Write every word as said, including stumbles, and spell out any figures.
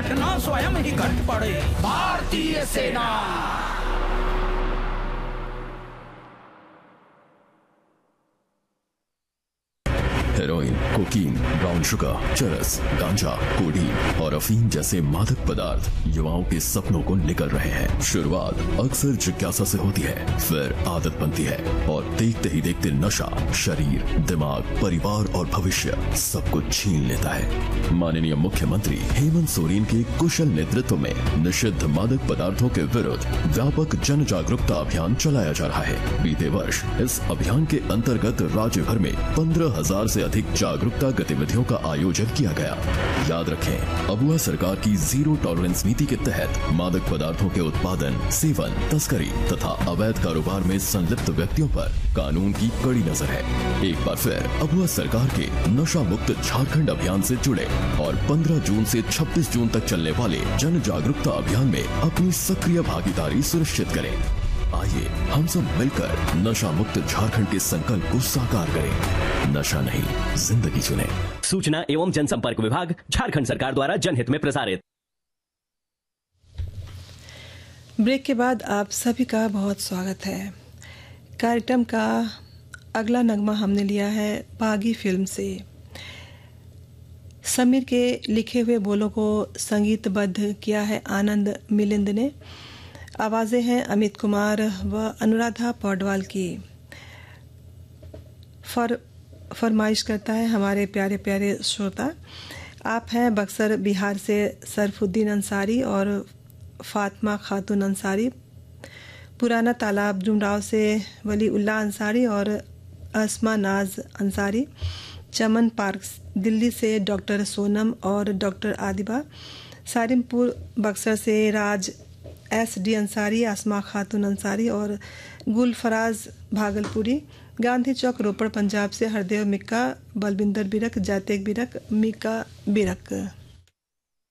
घटना स्वयं ही घट पड़े। भारतीय सेना। हेरोइन, कोकीन, ब्राउन शुगर, चरस, गांजा, कोडीन और अफीम जैसे मादक पदार्थ युवाओं के सपनों को निकल रहे हैं। शुरुआत अक्सर जिज्ञासा से होती है, फिर आदत बनती है और देखते ही देखते नशा शरीर, दिमाग, परिवार और भविष्य सब कुछ छीन लेता है। माननीय मुख्यमंत्री हेमंत सोरेन के कुशल नेतृत्व में निषिद्ध मादक पदार्थों के विरुद्ध व्यापक जन जागरूकता अभियान चलाया जा रहा है। बीते वर्ष इस अभियान के अंतर्गत राज्य भर में पंद्रह हजार से अधिक जागरूकता गतिविधियों का आयोजन किया गया। याद रखें, अबुआ सरकार की जीरो टॉलरेंस नीति के तहत मादक पदार्थों के उत्पादन, सेवन, तस्करी तथा अवैध कारोबार में संलिप्त व्यक्तियों पर कानून की कड़ी नजर है। एक बार फिर अबुआ सरकार के नशा मुक्त झारखंड अभियान से जुड़े और पंद्रह जून से छब्बीस जून तक चलने वाले जन जागरूकता अभियान में अपनी सक्रिय भागीदारी सुनिश्चित करें। आइए हम सब मिलकर नशा मुक्त झारखंड के संकल्प को साकार करें। नशा नहीं, जिंदगी चुने। सूचना एवं जनसंपर्क विभाग, झारखंड सरकार द्वारा जनहित में प्रसारित। ब्रेक के बाद आप सभी का बहुत स्वागत है। कार्यक्रम का अगला नगमा हमने लिया है बागी फिल्म से। समीर के लिखे हुए बोलों को संगीतबद्ध किया है आनंद मिलिंद ने। आवाज़ें हैं अमित कुमार व अनुराधा पौडवाल की। फर फरमाइश करता है हमारे प्यारे प्यारे श्रोता। आप हैं बक्सर बिहार से सरफुद्दीन अंसारी और फातिमा खातून अंसारी, पुराना तालाब जुमराव से वली उल्लाह अंसारी और अस्मा नाज अंसारी, चमन पार्क दिल्ली से डॉक्टर सोनम और डॉक्टर आदिबा, सारिमपुर बक्सर से राज एस डी अंसारी, आसमा खातून अंसारी और गुल फराज भागलपुरी, गांधी चौक रोपड़ पंजाब से हरदेव मिक्का, बलविंदर बिरक, जातेक बिरक, मिका बिरक।